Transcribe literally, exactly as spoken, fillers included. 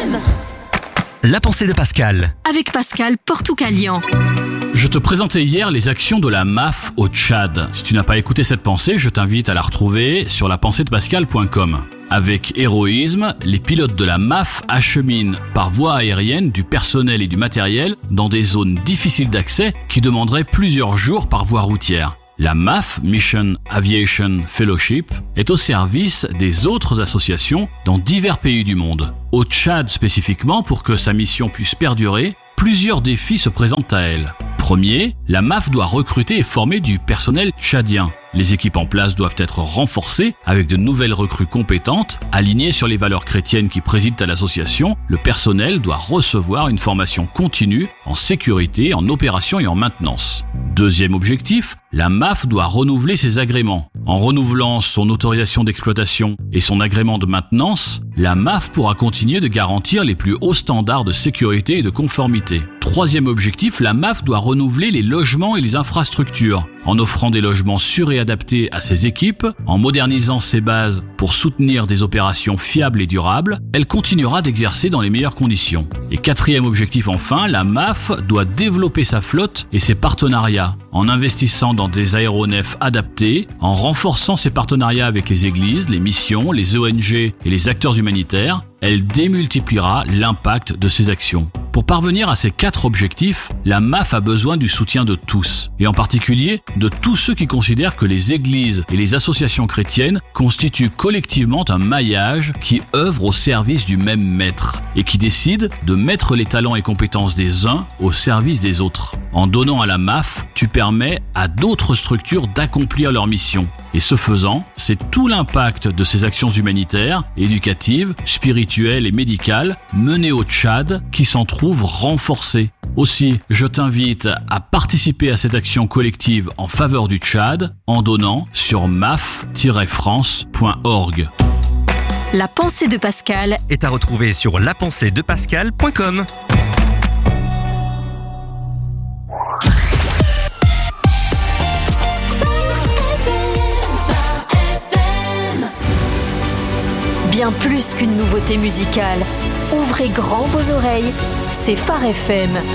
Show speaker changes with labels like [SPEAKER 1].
[SPEAKER 1] M.
[SPEAKER 2] La pensée de Pascal.
[SPEAKER 1] Avec Pascal Portoukalian.
[SPEAKER 3] Je te présentais hier les actions de la M A F au Tchad. Si tu n'as pas écouté cette pensée, je t'invite à la retrouver sur la pensée de pascal point com. Avec héroïsme, les pilotes de la M A F acheminent par voie aérienne du personnel et du matériel dans des zones difficiles d'accès qui demanderaient plusieurs jours par voie routière. La M A F, Mission Aviation Fellowship, est au service des autres associations dans divers pays du monde. Au Tchad spécifiquement, pour que sa mission puisse perdurer, plusieurs défis se présentent à elle. Premier, la M A F doit recruter et former du personnel tchadien. Les équipes en place doivent être renforcées avec de nouvelles recrues compétentes, alignées sur les valeurs chrétiennes qui président à l'association. Le personnel doit recevoir une formation continue en sécurité, en opération et en maintenance. Deuxième objectif, la M A F doit renouveler ses agréments. En renouvelant son autorisation d'exploitation et son agrément de maintenance, la M A F pourra continuer de garantir les plus hauts standards de sécurité et de conformité. Troisième objectif, la M A F doit renouveler les logements et les infrastructures, en offrant des logements sûrs et adaptés à ses équipes, en modernisant ses bases pour soutenir des opérations fiables et durables. Elle continuera d'exercer dans les meilleures conditions. Et quatrième objectif enfin, la M A F doit développer sa flotte et ses partenariats, en investissant dans des aéronefs adaptés, en renforçant ses partenariats avec les églises, les missions, les O N G et les acteurs humanitaires. Elle démultipliera l'impact de ses actions. Pour parvenir à ces quatre objectifs, la M A F a besoin du soutien de tous, et en particulier de tous ceux qui considèrent que les églises et les associations chrétiennes constituent collectivement un maillage qui œuvre au service du même maître, et qui décide de mettre les talents et compétences des uns au service des autres. En donnant à la M A F, tu permets à d'autres structures d'accomplir leur mission. Et ce faisant, c'est tout l'impact de ces actions humanitaires, éducatives, spirituelles et médicales menées au Tchad qui s'en trouve renforcé. Aussi, je t'invite à participer à cette action collective en faveur du Tchad en donnant sur m a f tiret france point org.
[SPEAKER 1] La pensée de Pascal
[SPEAKER 2] Est à retrouver sur la pensée de pascal point com.
[SPEAKER 1] Bien plus qu'une nouveauté musicale. Ouvrez grand vos oreilles, c'est Phare F M.